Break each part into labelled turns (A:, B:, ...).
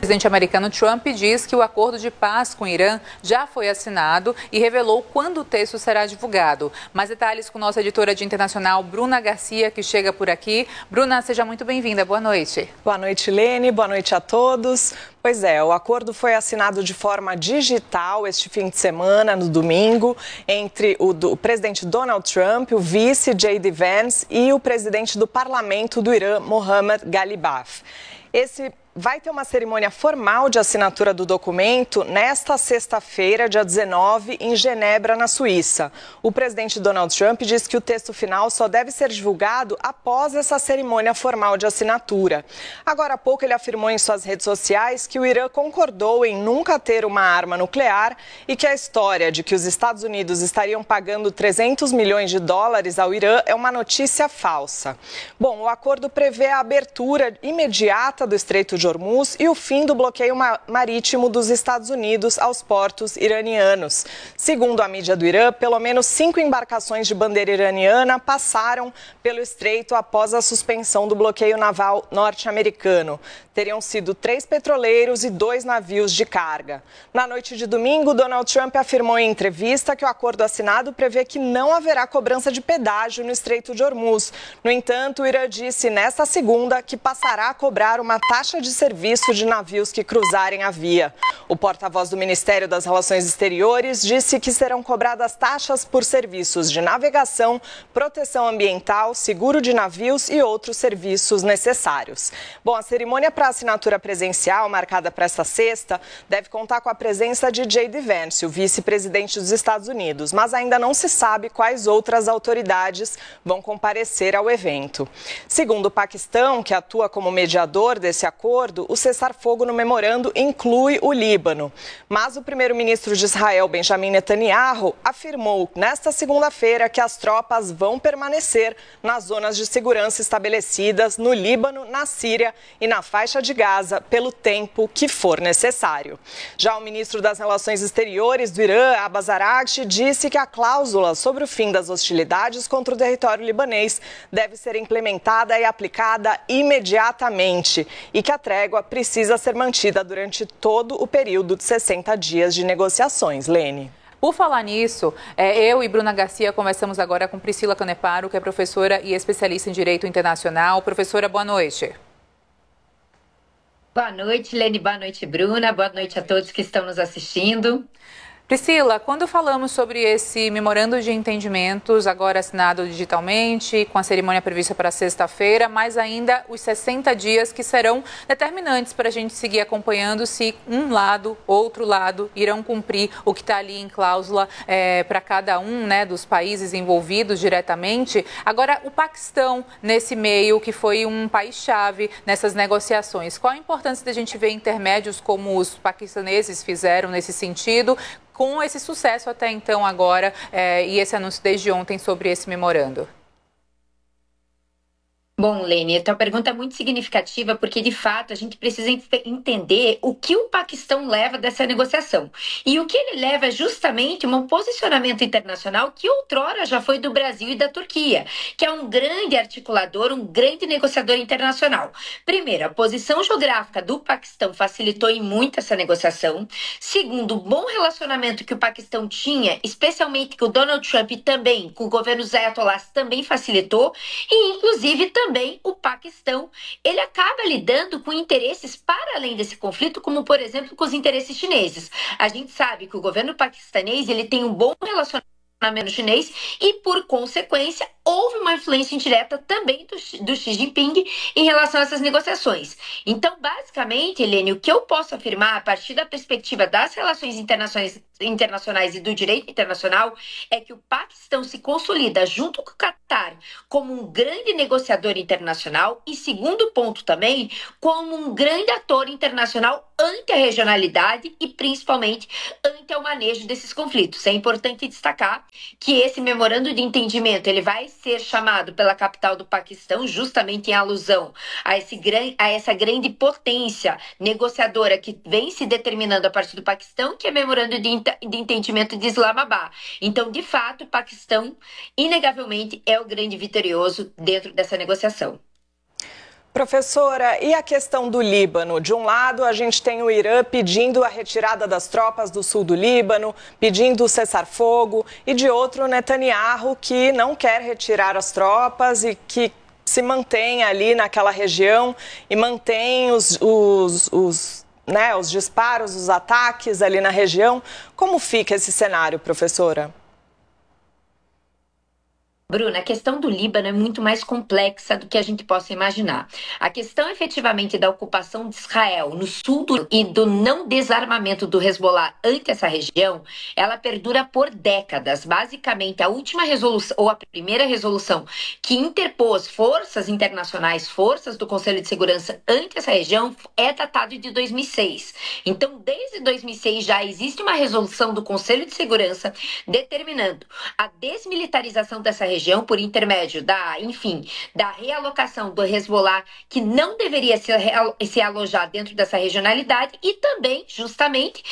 A: presidente americano Trump diz que o acordo de paz com o Irã já foi assinado e revelou quando o texto será divulgado. Mais detalhes com nossa editora de internacional, Bruna Garcia, que chega por aqui. Bruna, seja muito bem-vinda. Boa noite.
B: Boa noite, Lene. Boa noite a todos. Pois é, o acordo foi assinado de forma digital este fim de semana, no domingo, entre o presidente Donald Trump, o vice J.D. Vance e o presidente do parlamento do Irã, Mohammad Ghalibaf. Vai ter uma cerimônia formal de assinatura do documento nesta sexta-feira, dia 19, em Genebra, na Suíça. O presidente Donald Trump disse que o texto final só deve ser divulgado após essa cerimônia formal de assinatura. Agora há pouco ele afirmou em suas redes sociais que o Irã concordou em nunca ter uma arma nuclear e que a história de que os Estados Unidos estariam pagando 300 milhões de dólares ao Irã é uma notícia falsa. Bom, o acordo prevê a abertura imediata do Estreito de Hormuz e o fim do bloqueio marítimo dos Estados Unidos aos portos iranianos. Segundo a mídia do Irã, pelo menos 5 embarcações de bandeira iraniana passaram pelo estreito após a suspensão do bloqueio naval norte-americano. Teriam sido 3 petroleiros e 2 navios de carga. Na noite de domingo, Donald Trump afirmou em entrevista que o acordo assinado prevê que não haverá cobrança de pedágio no Estreito de Hormuz. No entanto, o Irã disse nesta segunda que passará a cobrar uma taxa de serviço de navios que cruzarem a via. O porta-voz do Ministério das Relações Exteriores disse que serão cobradas taxas por serviços de navegação, proteção ambiental, seguro de navios e outros serviços necessários. Bom, a cerimônia para assinatura presencial, marcada para esta sexta, deve contar com a presença de J.D. Vance, o vice-presidente dos Estados Unidos, mas ainda não se sabe quais outras autoridades vão comparecer ao evento. Segundo o Paquistão, que atua como mediador desse acordo, o cessar-fogo no memorando inclui o Líbano. Mas o primeiro-ministro de Israel, Benjamin Netanyahu, afirmou nesta segunda-feira que as tropas vão permanecer nas zonas de segurança estabelecidas no Líbano, na Síria e na faixa de Gaza pelo tempo que for necessário. Já o ministro das Relações Exteriores do Irã, Abbas Araghchi, disse que a cláusula sobre o fim das hostilidades contra o território libanês deve ser implementada e aplicada imediatamente e que a trégua precisa ser mantida durante todo o período de 60 dias de negociações. Lene.
A: Por falar nisso, eu e Bruna Garcia conversamos agora com Priscila Caneparo, que é professora e especialista em Direito Internacional. Professora, boa noite.
C: Boa noite, Lene. Boa noite, Bruna. Boa noite a todos que estão nos assistindo.
A: Priscila, quando falamos sobre esse memorando de entendimentos, agora assinado digitalmente, com a cerimônia prevista para sexta-feira, mas ainda os 60 dias que serão determinantes para a gente seguir acompanhando se um lado, outro lado, irão cumprir o que está ali em cláusula para cada um, né, dos países envolvidos diretamente. Agora, o Paquistão, nesse meio, que foi um país-chave nessas negociações, qual a importância da gente ver intermédios como os paquistaneses fizeram nesse sentido, com esse sucesso até então agora e esse anúncio desde ontem sobre esse memorando?
C: Bom, Lene, a tua pergunta é muito significativa porque, de fato, a gente precisa entender o que o Paquistão leva dessa negociação. E o que ele leva é justamente um posicionamento internacional que outrora já foi do Brasil e da Turquia, que é um grande articulador, um grande negociador internacional. Primeiro, a posição geográfica do Paquistão facilitou em muito essa negociação. Segundo, o bom relacionamento que o Paquistão tinha, especialmente com o Donald Trump e também com o governo dos Ayatollahs, também facilitou. E, inclusive, também o Paquistão, ele acaba lidando com interesses para além desse conflito, como, por exemplo, com os interesses chineses. A gente sabe que o governo paquistanês, ele tem um bom relacionamento chinês e, por consequência, houve uma influência indireta também do Xi Jinping em relação a essas negociações. Então, basicamente, Helene, o que eu posso afirmar a partir da perspectiva das relações internacionais e do direito internacional é que o Paquistão se consolida junto com o Catar como um grande negociador internacional e, segundo ponto também, como um grande ator internacional ante a regionalidade e principalmente ante o manejo desses conflitos. É importante destacar que esse memorando de entendimento ele vai ser chamado pela capital do Paquistão justamente em alusão a essa grande potência negociadora que vem se determinando a partir do Paquistão, que é memorando de entendimento de Islamabad. Então, de fato, o Paquistão, inegavelmente, é o grande vitorioso dentro dessa negociação.
B: Professora, e a questão do Líbano? De um lado, a gente tem o Irã pedindo a retirada das tropas do sul do Líbano, pedindo o cessar-fogo, e de outro, Netanyahu, que não quer retirar as tropas e que se mantém ali naquela região e mantém os disparos, os ataques ali na região. Como fica esse cenário, professora?
C: Bruna, a questão do Líbano é muito mais complexa do que a gente possa imaginar. A questão efetivamente da ocupação de Israel no sul e do não desarmamento do Hezbollah ante essa região, ela perdura por décadas. Basicamente, a última resolução, ou a primeira resolução, que interpôs forças internacionais, forças do Conselho de Segurança ante essa região, é datada de 2006. Então, desde 2006 já existe uma resolução do Conselho de Segurança determinando a desmilitarização dessa região por intermédio da realocação do Hezbollah, que não deveria se alojar dentro dessa regionalidade, e também, justamente,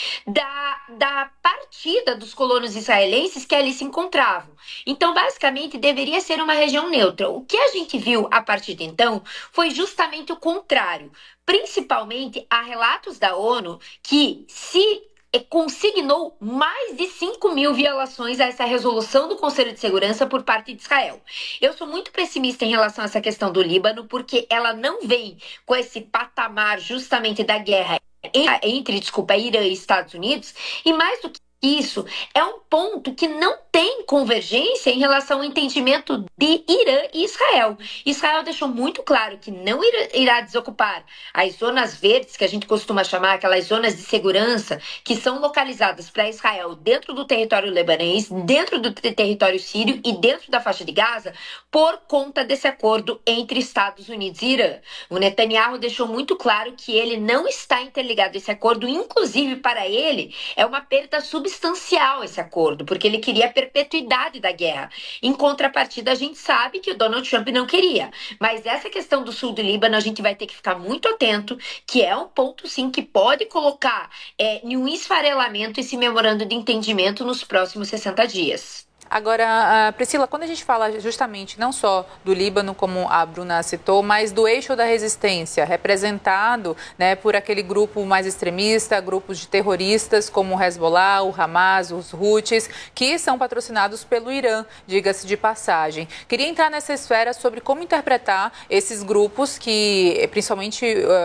C: da partida dos colonos israelenses que ali se encontravam. Então, basicamente, deveria ser uma região neutra. O que a gente viu a partir de então foi justamente o contrário. Principalmente, há relatos da ONU que se consignou mais de 5.000 violações a essa resolução do Conselho de Segurança por parte de Israel. Eu sou muito pessimista em relação a essa questão do Líbano, porque ela não vem com esse patamar justamente da guerra entre Irã e Estados Unidos, e mais do que isso, é um ponto que não tem convergência em relação ao entendimento de Irã e Israel. Israel deixou muito claro que não irá desocupar as zonas verdes, que a gente costuma chamar aquelas zonas de segurança, que são localizadas para Israel dentro do território libanês, dentro do território sírio e dentro da faixa de Gaza, por conta desse acordo entre Estados Unidos e Irã. O Netanyahu deixou muito claro que ele não está interligado a esse acordo, inclusive para ele é uma perda substancial esse acordo, porque ele queria a perpetuidade da guerra. Em contrapartida, a gente sabe que o Donald Trump não queria. Mas essa questão do sul do Líbano, a gente vai ter que ficar muito atento, que é um ponto, sim, que pode colocar em um esfarelamento esse memorando de entendimento nos próximos 60 dias.
A: Agora, Priscila, quando a gente fala justamente não só do Líbano, como a Bruna citou, mas do eixo da resistência, representado, né, por aquele grupo mais extremista, grupos de terroristas como o Hezbollah, o Hamas, os Houthis, que são patrocinados pelo Irã, diga-se de passagem. Queria entrar nessa esfera sobre como interpretar esses grupos, que principalmente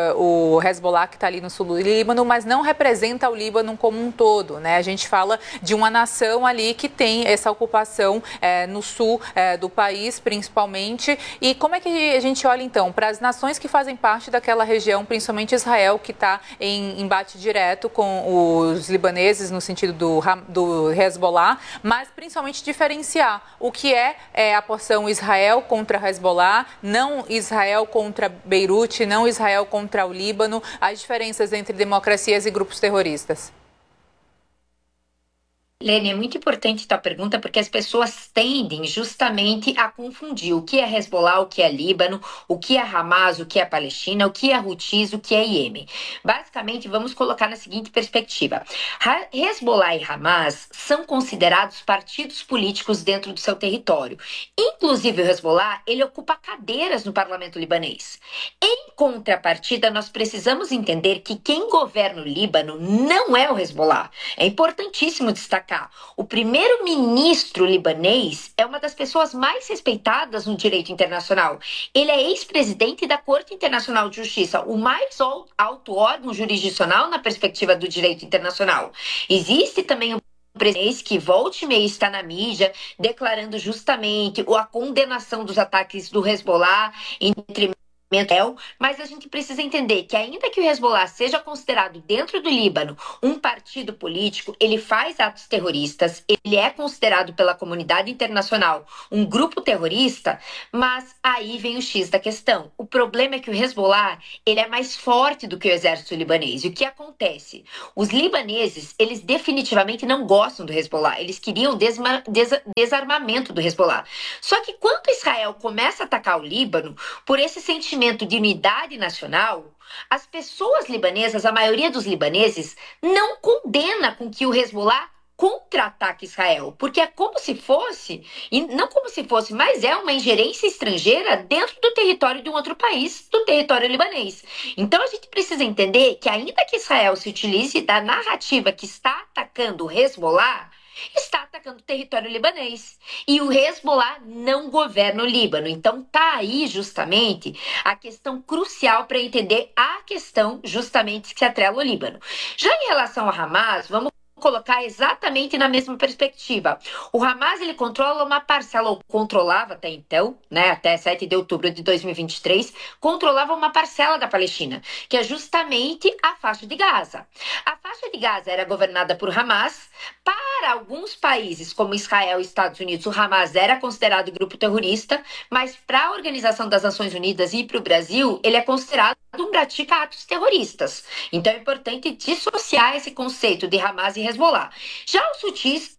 A: o Hezbollah, que está ali no sul do Líbano, mas não representa o Líbano como um todo, né? A gente fala de uma nação ali que tem essa ocupação no sul do país, principalmente. E como é que a gente olha, então, para as nações que fazem parte daquela região, principalmente Israel, que está em embate direto com os libaneses, no sentido do Hezbollah, mas principalmente diferenciar o que é a porção Israel contra Hezbollah, não Israel contra Beirute, não Israel contra o Líbano, as diferenças entre democracias e grupos terroristas?
C: Lene, é muito importante tua pergunta, porque as pessoas tendem justamente a confundir o que é Hezbollah, o que é Líbano, o que é Hamas, o que é Palestina, o que é Houthis, o que é Iêmen. Basicamente, vamos colocar na seguinte perspectiva. Hezbollah e Hamas são considerados partidos políticos dentro do seu território. Inclusive, o Hezbollah, ele ocupa cadeiras no parlamento libanês. Em contrapartida, nós precisamos entender que quem governa o Líbano não é o Hezbollah. É importantíssimo destacar. O primeiro-ministro libanês é uma das pessoas mais respeitadas no direito internacional. Ele é ex-presidente da Corte Internacional de Justiça, o mais alto órgão jurisdicional na perspectiva do direito internacional. Existe também um presidente que volta e meia está na mídia, declarando justamente a condenação dos ataques do Hezbollah entre mas a gente precisa entender que ainda que o Hezbollah seja considerado dentro do Líbano um partido político, ele faz atos terroristas, ele é considerado pela comunidade internacional um grupo terrorista, mas aí vem o X da questão. O problema é que o Hezbollah, ele é mais forte do que o exército libanês. E o que acontece? Os libaneses, eles definitivamente não gostam do Hezbollah, eles queriam desarmamento do Hezbollah. Só que quando Israel começa a atacar o Líbano, por esse sentimento de unidade nacional, as pessoas libanesas, a maioria dos libaneses, não condena com que o Hezbollah contra-ataca Israel, porque é como se fosse, e não como se fosse, mas é uma ingerência estrangeira dentro do território de um outro país, do território libanês. Então a gente precisa entender que ainda que Israel se utilize da narrativa que está atacando o Hezbollah, está atacando o território libanês. E o Hezbollah não governa o Líbano. Então tá aí justamente a questão crucial para entender a questão justamente que se atrela ao Líbano. Já em relação ao Hamas, vamos colocar exatamente na mesma perspectiva. O Hamas, ele controla uma parcela, ou controlava até então, né, até 7 de outubro de 2023, controlava uma parcela da Palestina, que é justamente a faixa de Gaza. A faixa de Gaza era governada por Hamas. Para alguns países, como Israel e Estados Unidos, o Hamas era considerado grupo terrorista, mas para a Organização das Nações Unidas e para o Brasil, ele é considerado um pratica atos terroristas. Então é importante dissociar esse conceito de Hamas e Hezbollah. Já os hutis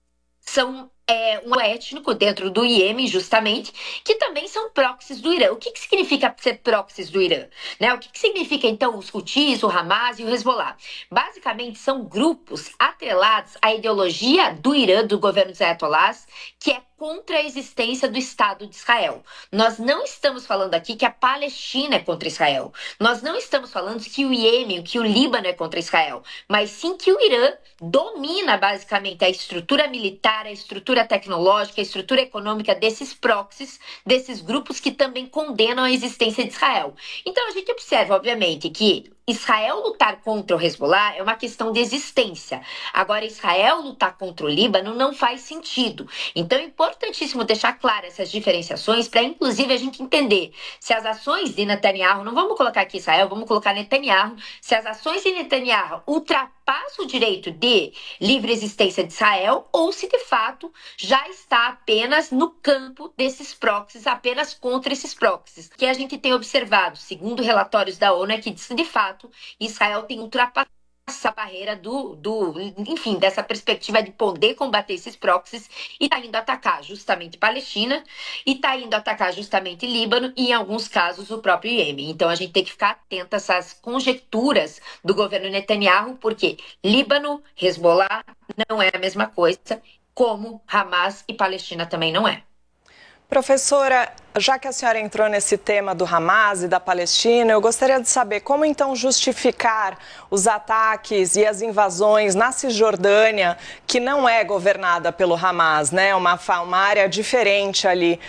C: são um étnico dentro do Iêmen, justamente, que também são proxies do Irã. O que significa ser proxies do Irã? Né? O que significa, então, os hutis, o Hamas e o Hezbollah? Basicamente, são grupos atrelados à ideologia do Irã, do governo dos ayatollahs, que é contra a existência do Estado de Israel. Nós não estamos falando aqui que a Palestina é contra Israel. Nós não estamos falando que o Iêmen, que o Líbano é contra Israel, mas sim que o Irã domina basicamente a estrutura militar, a estrutura tecnológica, a estrutura econômica desses proxies, desses grupos que também condenam a existência de Israel. Então a gente observa, obviamente, que Israel lutar contra o Hezbollah é uma questão de existência. Agora, Israel lutar contra o Líbano não faz sentido. Então, é importantíssimo deixar claras essas diferenciações para, inclusive, a gente entender se as ações de Netanyahu, não vamos colocar aqui Israel, vamos colocar Netanyahu, se as ações de Netanyahu ultrapassam o direito de livre existência de Israel ou se, de fato, já está apenas no campo desses proxies, apenas contra esses proxies. O que a gente tem observado, segundo relatórios da ONU, é que, de fato, Israel tem ultrapassado essa barreira enfim, dessa perspectiva de poder combater esses proxies e está indo atacar justamente Palestina e está indo atacar justamente Líbano e, em alguns casos, o próprio Iêmen. Então, a gente tem que ficar atento a essas conjecturas do governo Netanyahu, porque Líbano, Hezbollah não é a mesma coisa, como Hamas e Palestina também não é.
B: Professora, já que a senhora entrou nesse tema do Hamas e da Palestina, eu gostaria de saber como então justificar os ataques e as invasões na Cisjordânia, que não é governada pelo Hamas, né? Uma área diferente ali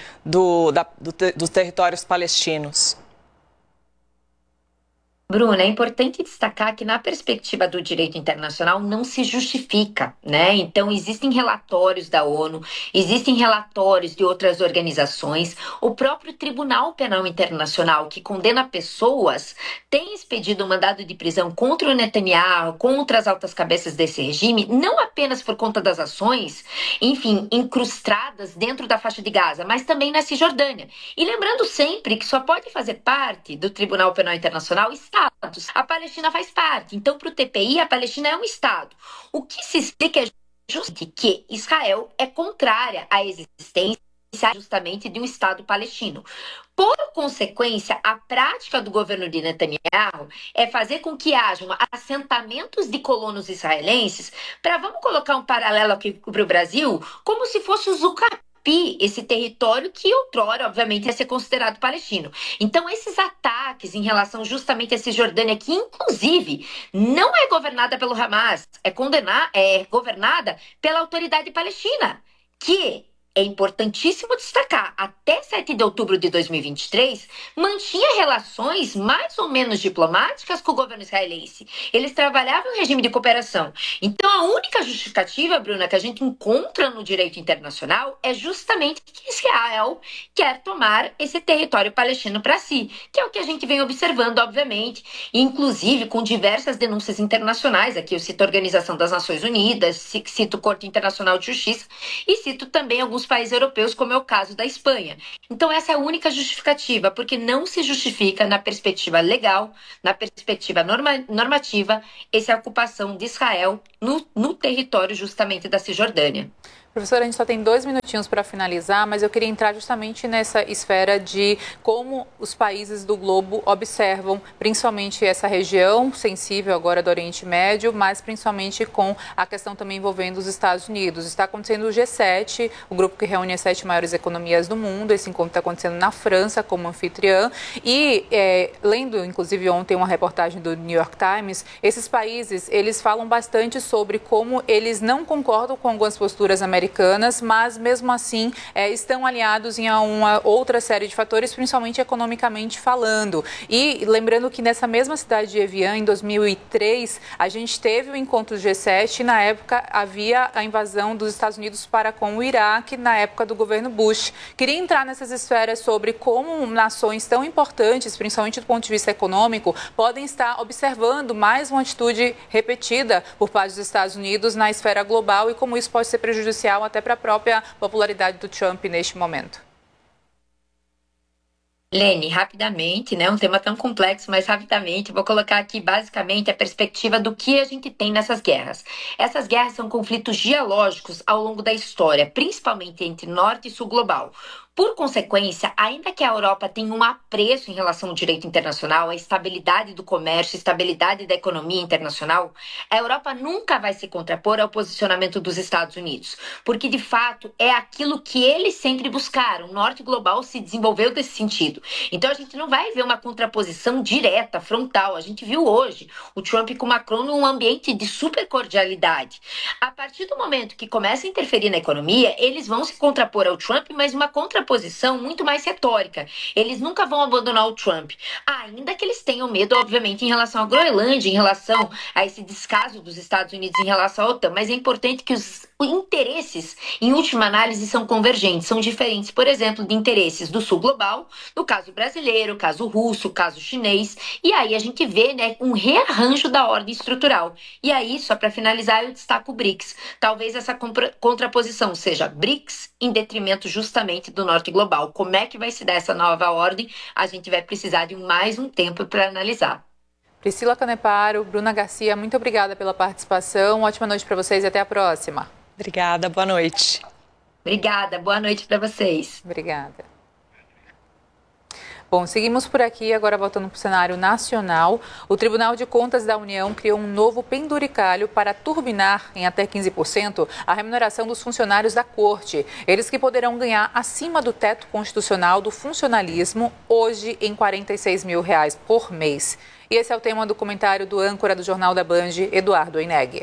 B: dos territórios palestinos.
C: Bruna, é importante destacar que na perspectiva do direito internacional não se justifica, né? Então existem relatórios da ONU, existem relatórios de outras organizações, o próprio Tribunal Penal Internacional, que condena pessoas, tem expedido um mandado de prisão contra o Netanyahu, contra as altas cabeças desse regime, não apenas por conta das ações, enfim, incrustadas dentro da faixa de Gaza, mas também na Cisjordânia. E lembrando sempre que só pode fazer parte do Tribunal Penal Internacional Estados. A Palestina faz parte. Então, para o TPI, a Palestina é um Estado. O que se explica é justamente que Israel é contrária à existência justamente de um Estado palestino. Por consequência, a prática do governo de Netanyahu é fazer com que hajam assentamentos de colonos israelenses, vamos colocar um paralelo aqui para o Brasil, como se fosse o Zucapé, esse território que outrora, obviamente, ia ser considerado palestino. Então, esses ataques em relação justamente a Cisjordânia, que inclusive não é governada pelo Hamas, é governada pela autoridade palestina, que é importantíssimo destacar, até 7 de outubro de 2023, mantinha relações mais ou menos diplomáticas com o governo israelense. Eles trabalhavam em regime de cooperação. Então, a única justificativa, Bruna, que a gente encontra no direito internacional é justamente que Israel quer tomar esse território palestino para si, que é o que a gente vem observando, obviamente, inclusive com diversas denúncias internacionais. Aqui eu cito a Organização das Nações Unidas, cito a Corte Internacional de Justiça e cito também alguns países europeus, como é o caso da Espanha. Então, essa é a única justificativa, porque não se justifica na perspectiva legal, na perspectiva normativa, essa ocupação de Israel no território justamente da Cisjordânia.
A: Professora, a gente só tem 2 minutinhos para finalizar, mas eu queria entrar justamente nessa esfera de como os países do globo observam, principalmente essa região sensível agora do Oriente Médio, mas principalmente com a questão também envolvendo os Estados Unidos. Está acontecendo o G7, o grupo que reúne as 7 maiores economias do mundo. Esse encontro está acontecendo na França como anfitriã e, lendo inclusive ontem uma reportagem do New York Times, esses países, eles falam bastante sobre como eles não concordam com algumas posturas americanas, mas mesmo assim estão alinhados em uma outra série de fatores, principalmente economicamente falando. E lembrando que nessa mesma cidade de Evian, em 2003, a gente teve o encontro do G7 e na época havia a invasão dos Estados Unidos para com o Iraque, na época do governo Bush. Queria entrar nessas esferas sobre como nações tão importantes, principalmente do ponto de vista econômico, podem estar observando mais uma atitude repetida por parte dos Estados Unidos na esfera global e como isso pode ser prejudicial até para a própria popularidade do Trump neste momento.
C: Lene, rapidamente, né? Um tema tão complexo, mas rapidamente, vou colocar aqui basicamente a perspectiva do que a gente tem nessas guerras. Essas guerras são conflitos geológicos ao longo da história, principalmente entre norte e sul global. Por consequência, ainda que a Europa tenha um apreço em relação ao direito internacional, a estabilidade do comércio, a estabilidade da economia internacional, a Europa nunca vai se contrapor ao posicionamento dos Estados Unidos, porque de fato é aquilo que eles sempre buscaram. O norte global se desenvolveu desse sentido. Então a gente não vai ver uma contraposição direta, frontal. A gente viu hoje o Trump com o Macron num ambiente de super cordialidade. A partir do momento que começa a interferir na economia, eles vão se contrapor ao Trump, mas uma contraposição muito mais retórica. Eles nunca vão abandonar o Trump, ainda que eles tenham medo, obviamente, em relação à Groenlândia, em relação a esse descaso dos Estados Unidos em relação à OTAN, mas é importante que os interesses, em última análise, são convergentes, são diferentes, por exemplo, de interesses do sul global, no caso brasileiro, caso russo, caso chinês, e aí a gente vê, né, um rearranjo da ordem estrutural. E aí, só para finalizar, eu destaco o BRICS. Talvez essa contraposição seja BRICS em detrimento justamente do norte global. Como é que vai se dar essa nova ordem? A gente vai precisar de mais um tempo para analisar.
A: Priscila Caneparo, Bruna Garcia, muito obrigada pela participação. Ótima noite para vocês e até a próxima.
B: Obrigada, boa noite.
C: Obrigada, boa noite para vocês.
A: Obrigada. Bom, seguimos por aqui, agora voltando para o cenário nacional. O Tribunal de Contas da União criou um novo penduricalho para turbinar em até 15% a remuneração dos funcionários da Corte. Eles que poderão ganhar acima do teto constitucional do funcionalismo, hoje em R$ 46 mil por mês. E esse é o tema do comentário do âncora do Jornal da Band, Eduardo Eneg.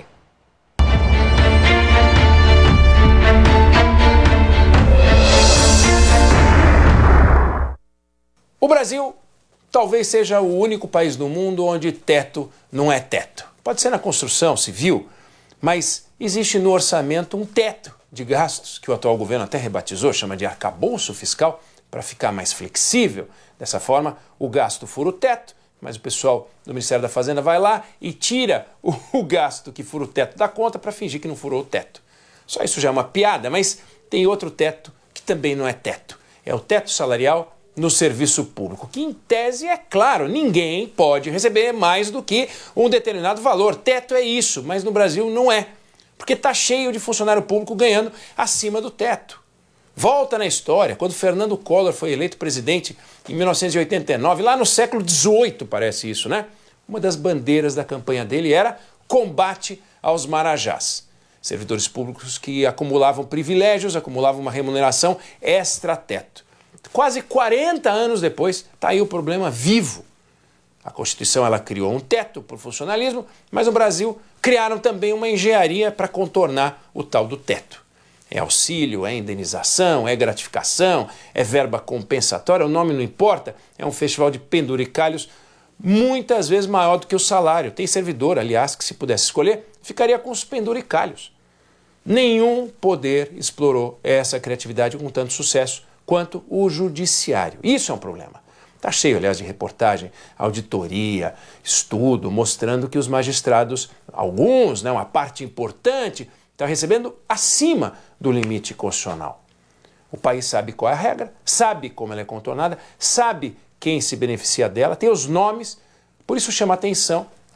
D: O Brasil talvez seja o único país do mundo onde teto não é teto. Pode ser na construção civil, mas existe no orçamento um teto de gastos, que o atual governo até rebatizou, chama de arcabouço fiscal, para ficar mais flexível. Dessa forma, o gasto fura o teto, mas o pessoal do Ministério da Fazenda vai lá e tira o gasto que fura o teto da conta para fingir que não furou o teto. Só isso já é uma piada, mas tem outro teto que também não é teto. É o teto salarial no serviço público, que em tese é claro, ninguém pode receber mais do que um determinado valor. Teto é isso, mas no Brasil não é, porque está cheio de funcionário público ganhando acima do teto. Volta na história, quando Fernando Collor foi eleito presidente em 1989, lá no século XVIII, parece isso, né? Uma das bandeiras da campanha dele era combate aos marajás. Servidores públicos que acumulavam privilégios, acumulavam uma remuneração extra-teto. Quase 40 anos depois, está aí o problema vivo. A Constituição ela criou um teto para o funcionalismo, mas no Brasil criaram também uma engenharia para contornar o tal do teto. É auxílio, é indenização, é gratificação, é verba compensatória, o nome não importa, é um festival de penduricalhos muitas vezes maior do que o salário. Tem servidor, aliás, que se pudesse escolher, ficaria com os penduricalhos. Nenhum poder explorou essa criatividade com tanto sucesso quanto o judiciário. Isso é um problema. Está cheio, aliás, de reportagem, auditoria, estudo, mostrando que os magistrados, alguns, né, uma parte importante, estão recebendo acima do limite constitucional. O país sabe qual é a regra, sabe como ela é contornada, sabe quem se beneficia dela, tem os nomes, por isso chama atenção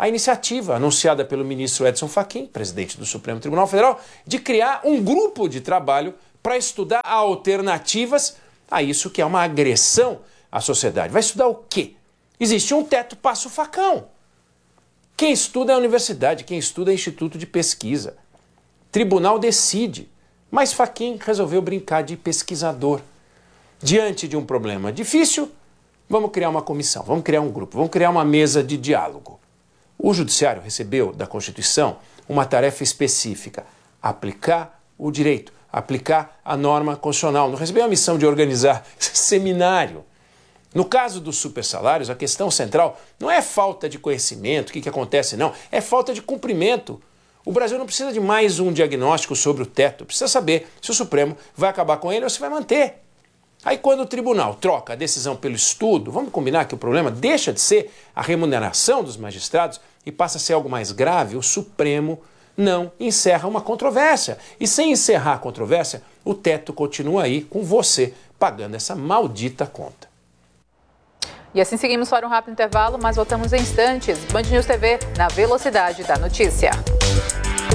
D: a iniciativa anunciada pelo ministro Edson Fachin, presidente do Supremo Tribunal Federal, de criar um grupo de trabalho para estudar alternativas a isso que é uma agressão à sociedade. Vai estudar o quê? Existe um teto, passa o facão. Quem estuda é a universidade, quem estuda é instituto de pesquisa. Tribunal decide, mas Fachin resolveu brincar de pesquisador. Diante de um problema difícil, vamos criar uma comissão, vamos criar um grupo, vamos criar uma mesa de diálogo. O Judiciário recebeu da Constituição uma tarefa específica: aplicar o direito, aplicar a norma constitucional. Não recebeu a missão de organizar seminário. No caso dos supersalários, a questão central não é falta de conhecimento, o que acontece, não, é falta de cumprimento. O Brasil não precisa de mais um diagnóstico sobre o teto, precisa saber se o Supremo vai acabar com ele ou se vai manter. Aí quando o tribunal troca a decisão pelo estudo, vamos combinar que o problema deixa de ser a remuneração dos magistrados e passa a ser algo mais grave, o Supremo não encerra uma controvérsia. E sem encerrar a controvérsia, o teto continua aí com você pagando essa maldita conta.
A: E assim seguimos para um rápido intervalo, mas voltamos em instantes. Band News TV, na velocidade da notícia.